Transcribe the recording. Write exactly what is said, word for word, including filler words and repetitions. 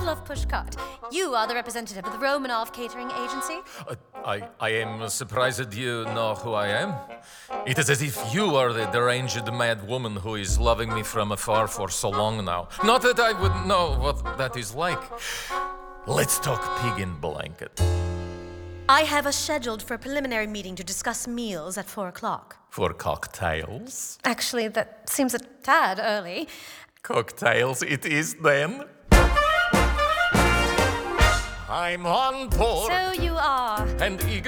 Pavlov Pushcart. You are the representative of the Romanov Catering Agency. Uh, I, I am surprised that you know who I am. It is as if you are the deranged mad woman who is loving me from afar for so long now. Not that I would know what that is like. Let's talk pig in blanket. I have us scheduled for a preliminary meeting to discuss meals at four o'clock. For cocktails? Actually, that seems a tad early. Cocktails it is then. I'm on board So you are. and eager.